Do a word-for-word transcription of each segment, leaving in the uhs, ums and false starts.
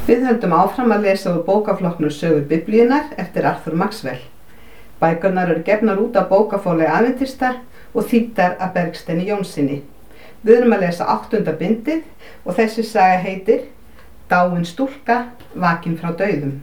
Við höldum áfram að lesa úr bókaflokknum Sögur Biblíunnar eftir Arthur Maxwell. Bækurnar eru gefnar út af bókaforlagi Adventista og þýddar af Bergsteini Jónssyni. Við erum að lesa áttunda bindið og þessi saga heitir Dáin stúlka, vakin frá dauðum.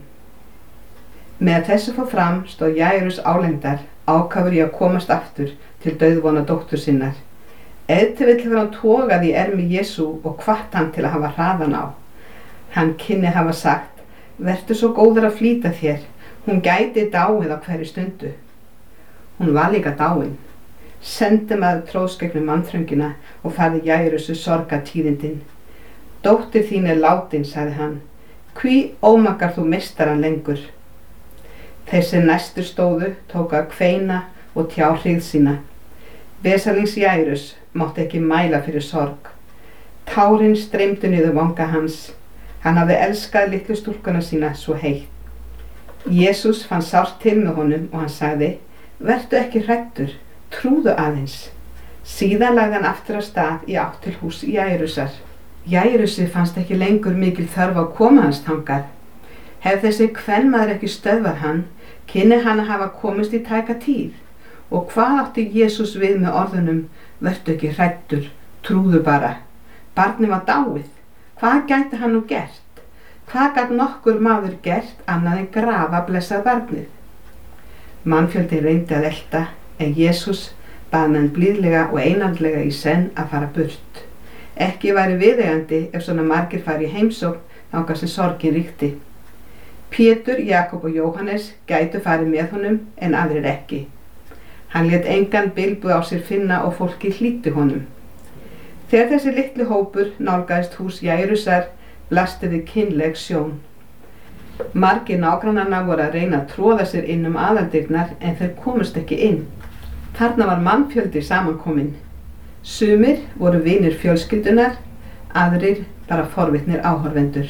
Með þessu fór fram stóð Jairus álengdar, ákafur í að komast aftur til dauðvona dóttur sinnar. Ef til vill hefur hann togað í ermi Jesú og hvatt hann til að hafa hraðan á. Hann kynni hafa sagt, vertu svo góður að flýta þér, hún gæti dáið á hverju stundu. Hún var líka dáin. Sendi maður tróðst gegnum mannþröngina og færði Jairusu sorgartíðindin. Dóttir þín er látin, sagði hann. Hví ómakar þú meistaran lengur? Þeir sem næstur stóðu tóku að kveina og tjá hryggð sína. Vesalings Jairus mátti ekki mæla fyrir sorg. Tárin streymdu niður vanga hans. Hann hafði elskað litlu stúlkuna sína svo heitt. Jesús fann sárt til með honum og hann sagði, vertu ekki hræddur, trúðu aðeins. Síðan lagði hann aftur af stað í átt til húss Jairusar. Jairusi fannst ekki lengur mikil þörf á koma hans þangað. Hef þessi kvenmaður ekki stöðvað hann, kynni hann að hafa komist í tæka tíð. Og hvað átti Jesús við með orðunum, vertu ekki hræddur, trúðu bara. Barnið var dáið. Hvað gæti hann nú gert? Hvað gat nokkur maður gert annað en grafa blessað barnið? Mannfjöldi reyndi að elta, en Jesús bað menn blíðlega og einandlega í senn að fara burt. Ekki væri viðeigandi ef svona margir fari í heimsókn þangað sem sorgin ríkti. Pétur, Jakob og Jóhannes gætu farið með honum en aðrir ekki. Hann lét engan bilbug á sér finna og fólki hlýddi honum. Þegar þessi litli hópur nálgaðist hús Jairusar, blasti við kynleg sjón. Margir nágrannanna voru að reyna að tróða sér inn um aðaldyrnar en þeir komust ekki inn. Þarna var mannfjöldi samankominn. Sumir voru vinir fjölskyldunar, aðrir bara forvitnir áhorfendur.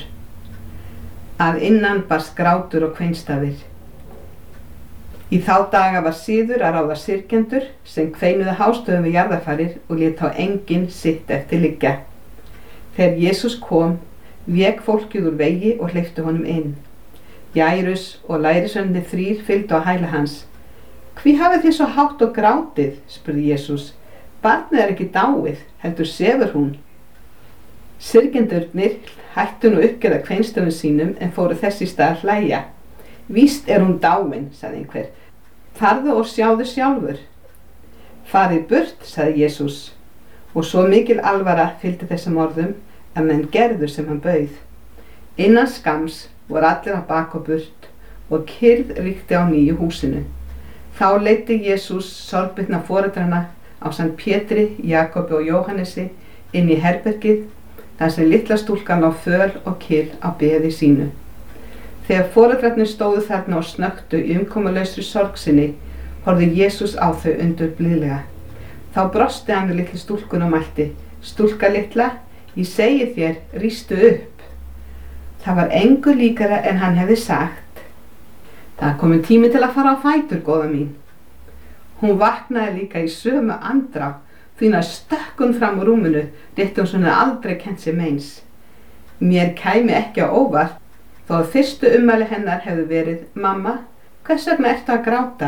Að innan barst grátur og kveinstafir. Í þá daga var siður að ráða syrgjendur sem kveinuðu hástöfum við jarðarfarir og lét þá enginn sitt eftir liggja. Þegar Jesús kom, vék fólkið úr vegi og hleypti honum inn. Jairus og lærisveinarnir þrír fylgdu á hæla hans. Hví hafið þið svo hátt og grátið, spurði Jesús. Barnið er ekki dáið, heldur sefur hún. Syrgjendurnir hættu nú uppgerða kveinstöfum sínum en fóru þess í stað að hlæja. Víst er hún dáin, sagði einhver. Farðu og sjáðu sjálfur. Farið burt, sagði Jesús. Og svo mikil alvara fylgdi þessum orðum að menn gerðu sem hann bauð. Innan skams voru allir að baka og burt og kyrrð ríkti á nýju húsinu. Þá leiddi Jesús sorgbitna foreldrana ásamt Pétri, Jakobi og Jóhannesi inn í herbergið þar sem litla stúlkan lá föl og kyrr á beði sínu. Þegar foreldrarnir stóðu þarna og snöktu í umkomulausri sorg sinni, horfði Jesús á þau undur blíðlega. Þá brosti hann við litlu stúlkuna og mælti, stúlka litla, ég segi þér, rístu upp. Það var engu líkara en hann hefði sagt. Það er komin tími til að fara á fætur, góða mín. Hún vaknaði líka í sömu andrá, því að stökkun fram úr rúminu, rétti hún svona aldrei kennt sér meins. Mér kæmi ekki á óvart, þó að fyrstu ummæli hennar hefðu verið, mamma, hvers vegna ertu að gráta?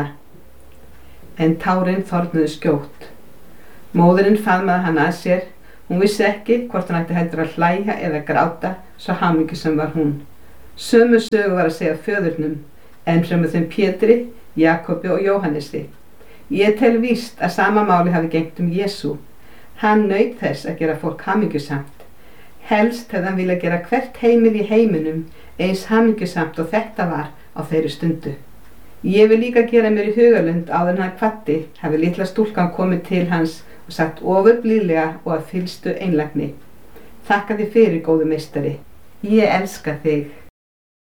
En tárin þornuðu skjótt. Móðirin faðmaði hana að sér, hún vissi ekki hvort hann ætti heldur að hlæja eða gráta, svo hamingjusöm var hún. Sömu sögu var að segja föðurnum, en fremur þeim Pétri, Jakobi og Jóhannesi. Ég tel víst að sama máli hafi gegnt um Jesú. Hann naut þess að gera fólk hamingjusamt. Helst hefði hann viljað gera hvert heimil í heiminum eins hamingjusamt og þetta var á þeirri stundu. Ég vil líka gera mér í hugarlund áður en hann kvaddi, hafi litla stúlkan komið til hans og sagt ofurblíðlega og að fyllstu einlægni. Þakka þér fyrir, góðu meistari. Ég elska þig.